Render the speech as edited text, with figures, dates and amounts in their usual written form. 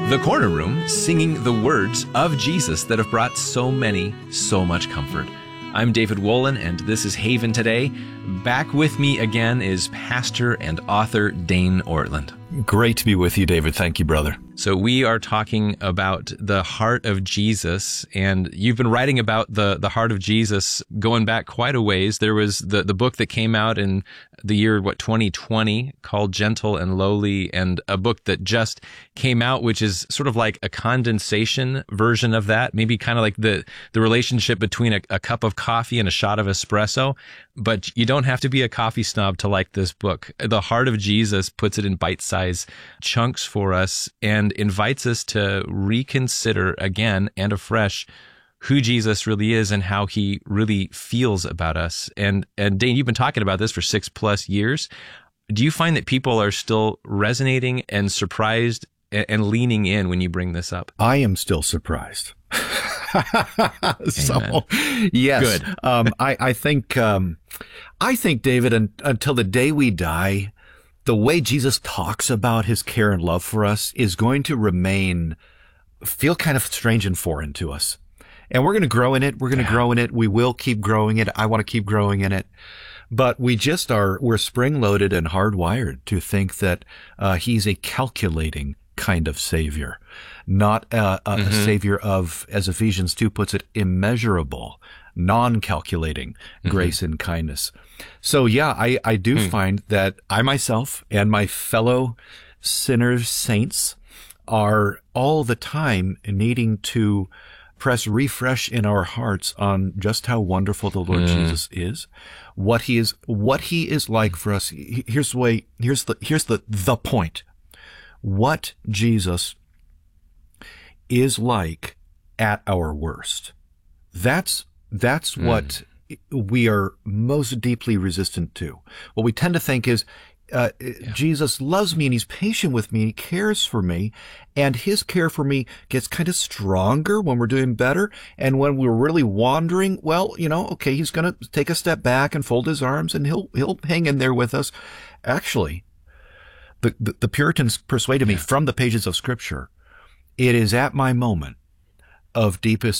The Corner Room, singing the words of Jesus that have brought so many so much comfort. I'm David Wolin, and this is Haven Today. Back with me again is pastor and author Dane Ortlund. Great to be with you, David. Thank you, brother. So we are talking about the heart of Jesus, and you've been writing about the heart of Jesus going back quite a ways. There was the book that came out in the year, 2020, called Gentle and Lowly, and a book that just came out, which is sort of like a condensation version of that, maybe kind of like the relationship between a cup of coffee and a shot of espresso. But you don't have to be a coffee snob to like this book. The heart of Jesus puts it in bite-sized chunks for us and invites us to reconsider again and afresh who Jesus really is and how he really feels about us. And Dane, you've been talking about this for 6+ years. Do you find that people are still resonating and surprised and leaning in when you bring this up? I am still surprised. So, yes. Good. I think, David, until the day we die, the way Jesus talks about his care and love for us is going to feel kind of strange and foreign to us. And we're going to grow in it. We're going to grow in it. We will keep growing it. I want to keep growing in it. But we're spring-loaded and hardwired to think that he's a calculating kind of Savior, not a Savior of, as Ephesians 2 puts it, immeasurable, non-calculating grace and kindness. So yeah, I do find that I myself and my fellow sinners, saints, are all the time needing to press refresh in our hearts on just how wonderful the Lord Jesus is, what he is like for us. Here's the point. What Jesus is like at our worst. That's what we are most deeply resistant to. What we tend to think is, Jesus loves me and he's patient with me, he cares for me, and his care for me gets kind of stronger when we're doing better. And when we're really wandering, okay, he's going to take a step back and fold his arms and he'll hang in there with us. Actually, the Puritans persuaded me from the pages of Scripture, it is at my moment of deepest